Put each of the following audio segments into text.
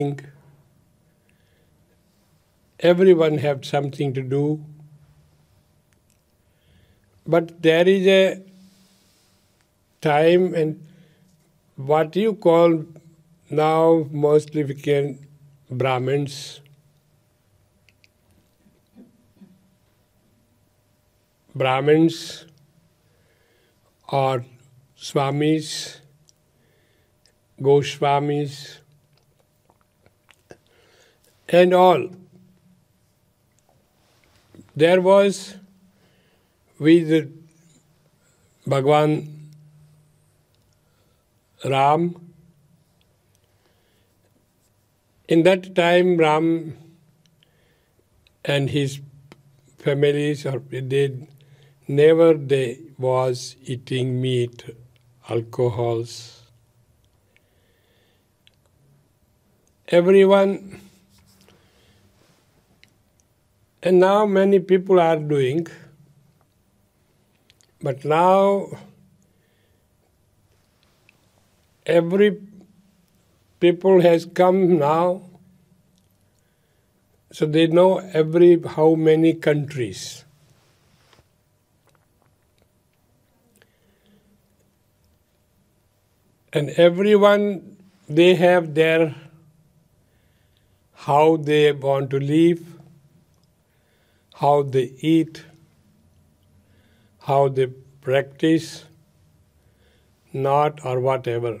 Everyone have something to do. But there is a time and what you call now mostly we can Brahmins or Swamis, Goswamis, and all. There was with Bhagwan Ram. In that time, Ram and his families, they was eating meat, alcohols. Everyone, and now many people are doing, but now every people has come now, so they know how many countries. And everyone, they have their how they want to live, how they eat, how they practice, not or whatever.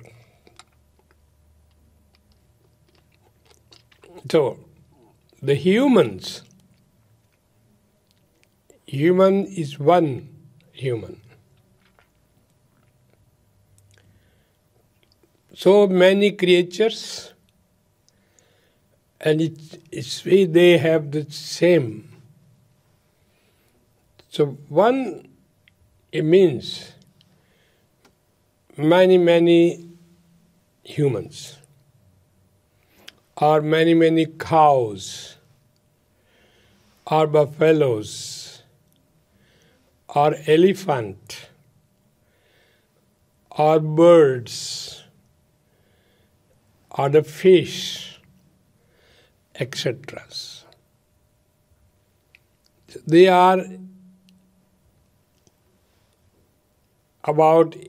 So, the human is one human. So many creatures, and they have the same. So one, it means many humans, or many cows, or buffaloes, or elephant, or birds, or the fish, etc. They are about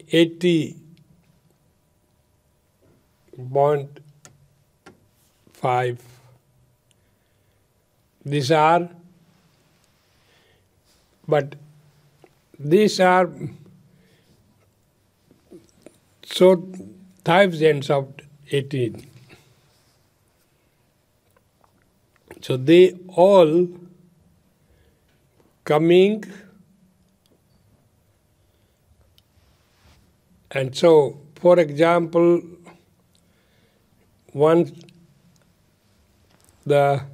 80.5. But these are so thousands of 18. So they all coming, and so, for example, once the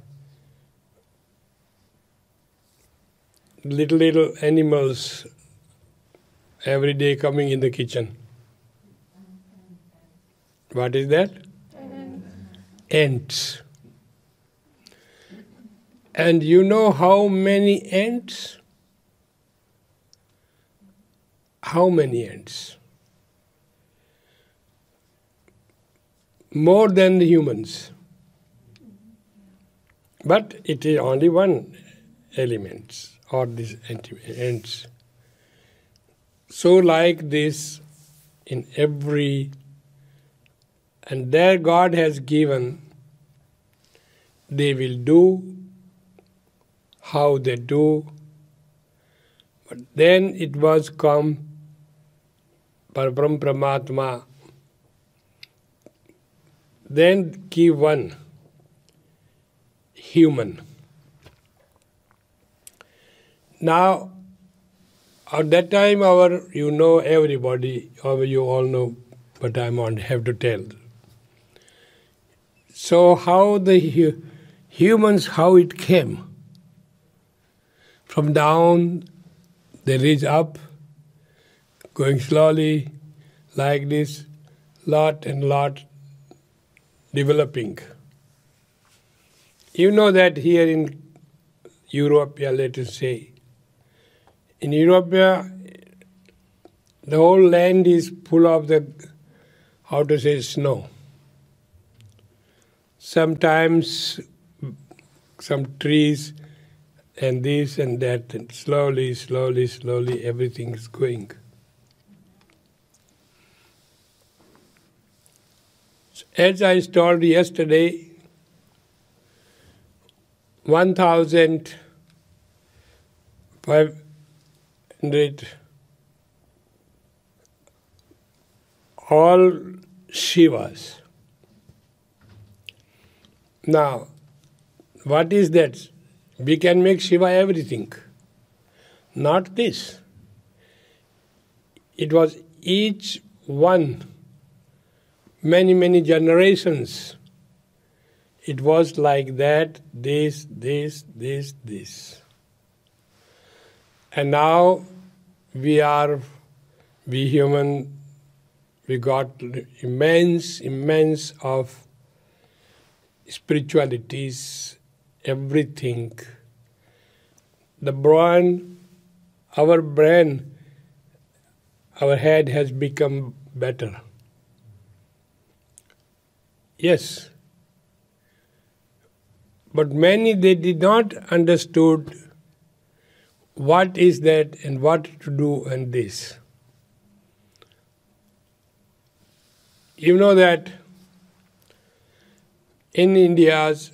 little animals every day coming in the kitchen. What is that? Ants. And you know how many ants? How many ants? More than the humans. But it is only one element, or these ants. So like this in every, and there God has given, they will do how they do, but then it was come Parabrahm Paramatma, then give one human. Now, at that time, everybody, or you all know, but I have to tell. So how the humans, how it came. From down, they reach up, going slowly, like this, lot and lot, developing. You know that here in Europe, let us say, in Europe, the whole land is full of the, snow. sometimes some trees and this and that, and slowly, slowly, slowly everything is going. So as I told yesterday, 1,500 all Shivas. Now, what is that? We can make Shiva everything. Not this. It was each one, many, many generations. It was like that, this. And now we human, we got immense of spiritualities, everything. The brain, our head has become better. Yes. But many, they did not understood what is that and what to do and this. You know that in India's,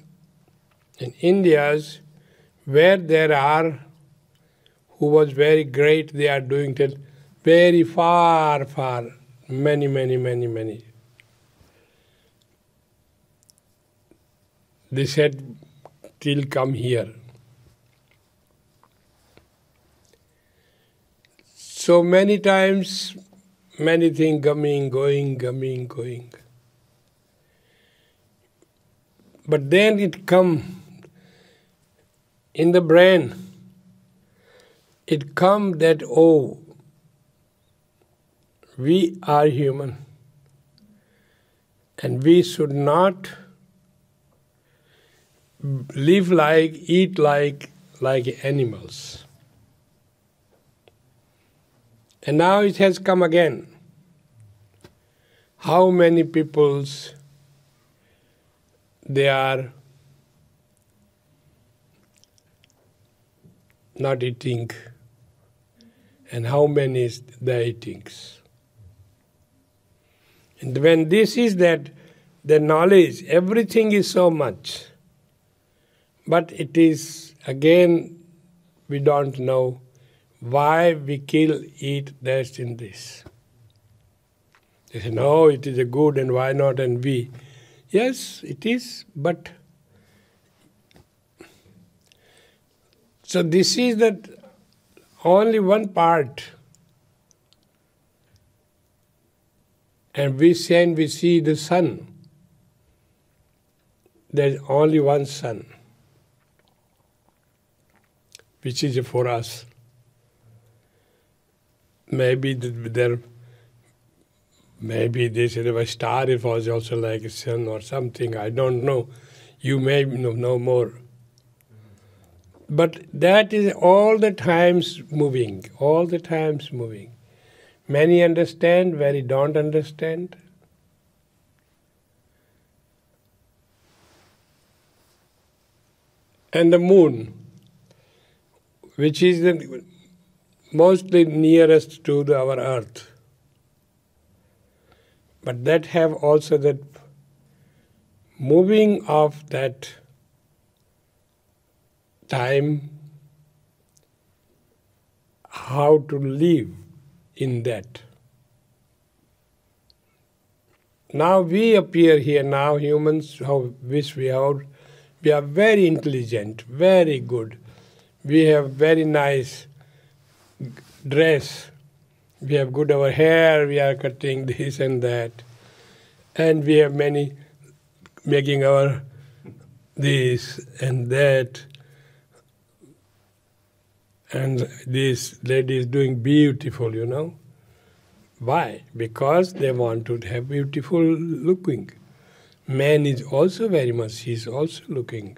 where there are, who was very great, they are doing till very far, many. They said, till come here. So many times, many things coming, going. But then it come in the brain. It come that, oh, we are human, and we should not live like, eat like animals. And now it has come again. How many peoples they are not eating, and how many is they eating? And when this is that, the knowledge, everything is so much. But it is, again, we don't know why we kill, eat, that and this. They say, no, it is a good and why not and we. Yes, it is, but so this is that only one part. And we see the sun. There is only one sun, which is for us. Maybe they said a star, it was also like a sun or something, I don't know. You may know more. But that is all the times moving. Many understand, many don't understand. And the moon, which is the mostly nearest to our earth. But that have also that moving of that time, how to live in that. Now we appear here, now humans, how wish we are very intelligent, very good. We have very nice dress. We have good our hair, we are cutting this and that. And we have many making our this and that. And this lady is doing beautiful, Why? Because they want to have beautiful looking. Man is also very much, he is also looking.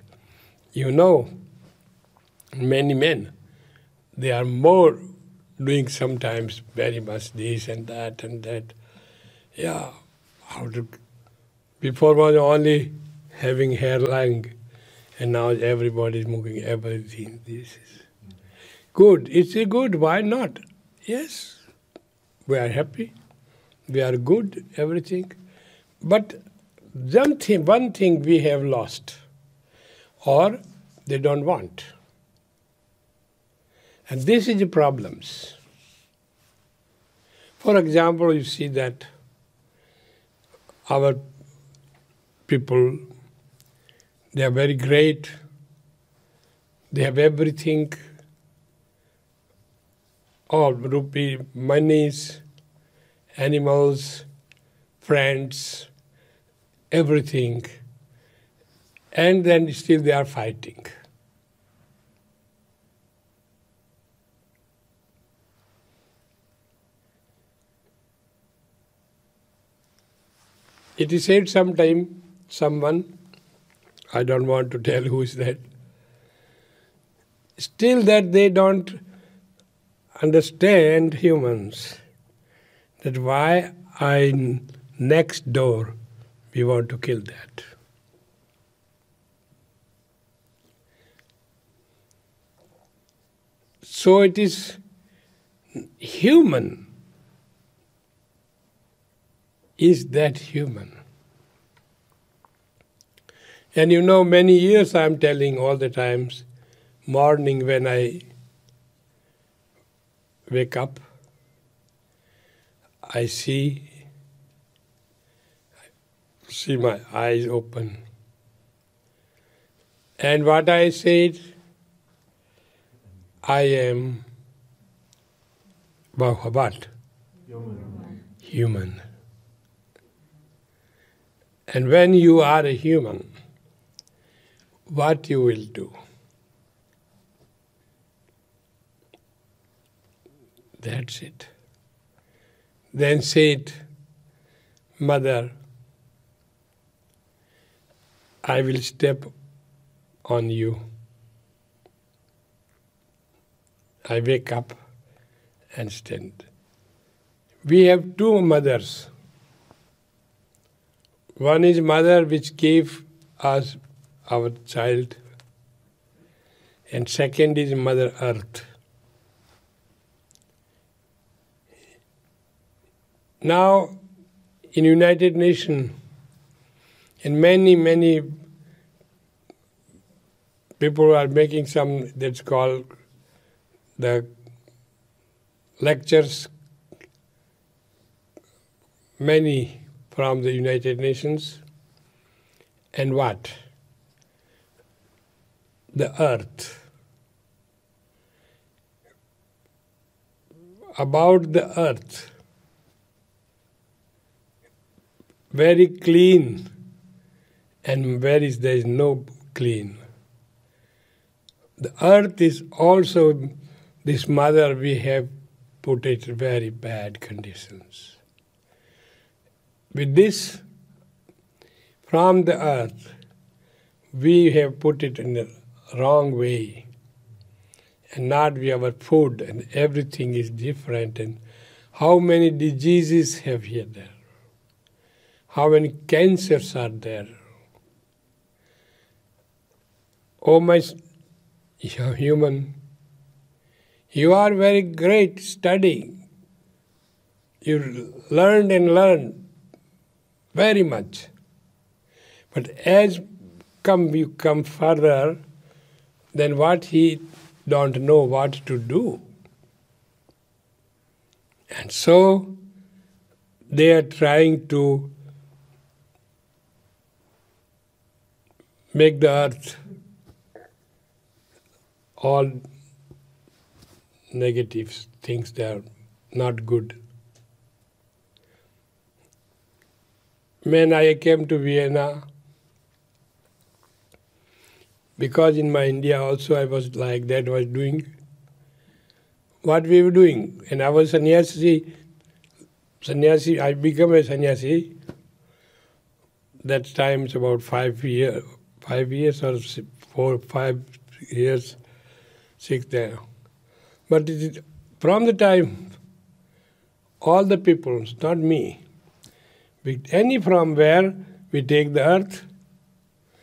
Many men, they are more doing sometimes very much this and that. Yeah, before was only having hairline, and now everybody is moving everything. This is good. It's a good. Why not? Yes, we are happy. We are good, everything. But one thing we have lost, or they don't want. And this is the problems. For example, you see that our people, they are very great. They have everything, all rupee, monies, animals, friends, everything. And then still they are fighting. It is said sometime, someone, I don't want to tell who is that, still that they don't understand humans, that why next door we want to kill that. So it is human. Is that human? And you know, many years I'm telling all the times, morning when I wake up, I see my eyes open. And what I said, I am what? Human. And when you are a human, what you will do? That's it. Then said, Mother, I will step on you. I wake up and stand. We have two mothers. One is mother which gave us our child, and second is Mother Earth. Now, in United Nations, and many people are making some that's called the lectures, many from the United Nations, and what? The earth. About the earth. Very clean, and there is no clean. The earth is also this mother, we have put it in very bad conditions. With this, from the earth, we have put it in the wrong way. And not we our food, and everything is different. And how many diseases have here there? How many cancers are there? Oh my human, you are very great studying. You learned and learned very much. But as you come further, then what he don't know what to do. And so they are trying to make the earth all negative things that are not good. When I came to Vienna, because in my India also I was like that, was doing what we were doing. And I was sannyasi, I became a sannyasi. That time it's about 5 years or 4, 5 years, 6 there. But it is from the time, all the people, not me, any from where we take the earth,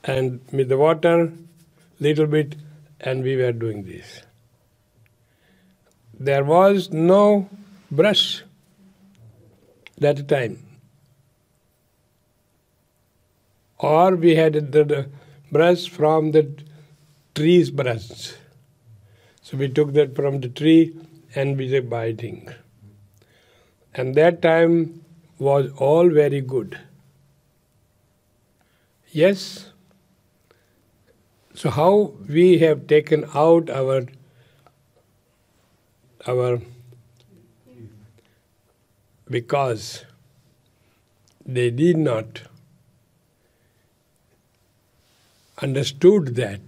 and with the water, little bit, and we were doing this. There was no brush that time. Or we had the brush from the tree's brush. So we took that from the tree and we were biting. And that time was all very good. Yes? So how we have taken out our because they did not understood that.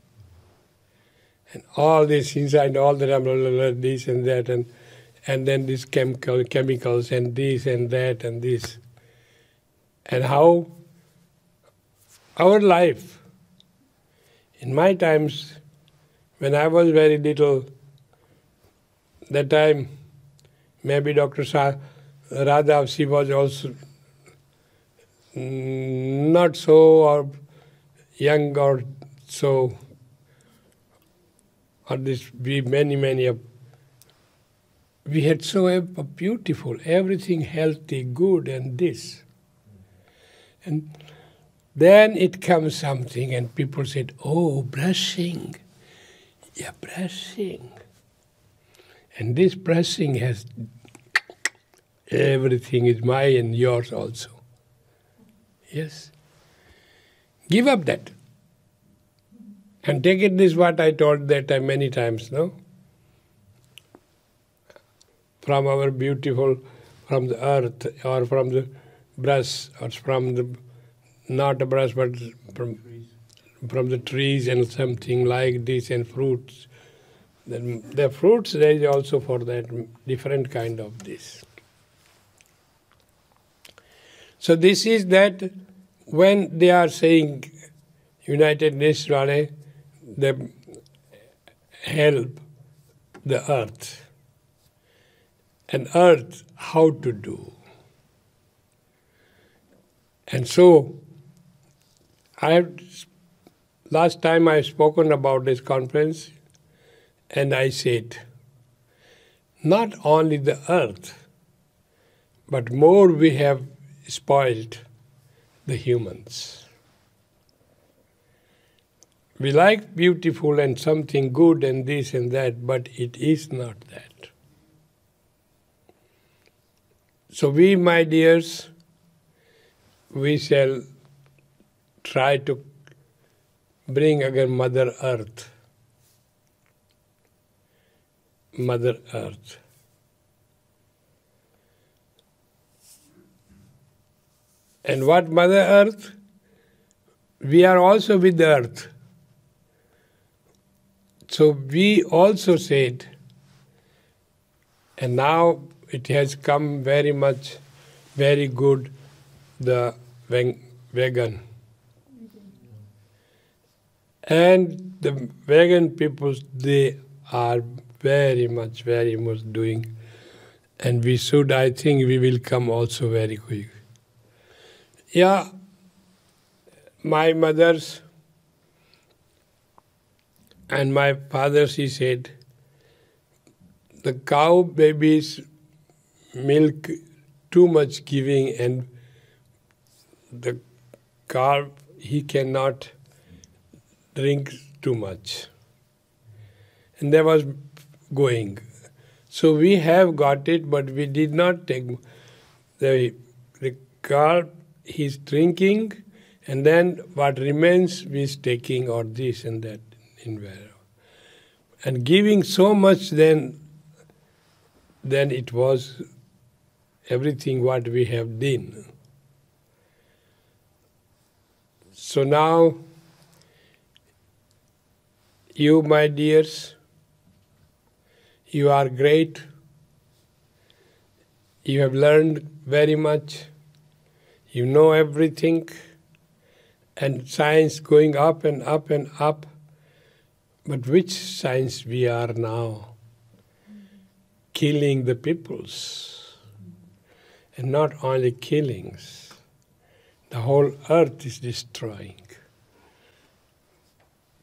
And all this inside, all the this and that, and then these chemicals and this and that and this. And how our life, in my times, when I was very little, that time, maybe Dr. Radha, she was also not so or young or so, or this, we had so beautiful, everything healthy, good, and this. And then it comes something and people said, oh, brushing, yeah, brushing. And this brushing has, everything is mine and yours also. Yes. Give up that. And take it this what I told that time many times, no? From our beautiful, from the earth, or from the brush, or from the, not a brush, but from the trees and something like this, and fruits. Then the fruits, there is also for that different kind of this. So this is that when they are saying United Nations, they help the earth. And earth, how to do. And so, last time I spoken about this conference, and I said, not only the earth, but more we have spoiled the humans. We like beautiful and something good and this and that, but it is not that. So we, my dears, we shall try to bring again Mother Earth. Mother Earth. And what Mother Earth? We are also with the earth. So we also said, and now it has come very much, very good, the vegan. And the vegan people, they are very much doing. And we should, I think, we will come also very quick. Yeah, my mother's and my father's, he said, the cow baby's milk too much giving, and the calf, he cannot drink too much. And that was going. So we have got it, but we did not take the calf, he's drinking, and then what remains is taking or this and that in wherever. And giving so much, then it was everything what we have done. So now, you, my dears, you are great. You have learned very much. You know everything. And science going up and up and up. But which science we are now? Killing the peoples. And not only killings. The whole earth is destroying.